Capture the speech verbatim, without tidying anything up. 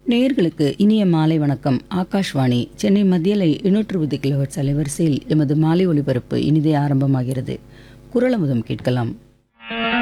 நேயர்களுக்கு இனிய மாலை வணக்கம். ஆகாஷ்வாணி சென்னை மத்தியலை எண்ணூற்று இருபது கிலோஹெர்ட்ஸ் அலைவரிசையில் எமது மாலை ஒலிபரப்பு இனிதே ஆரம்பமாகிறது. குரலமுதம் கேட்கலாம்.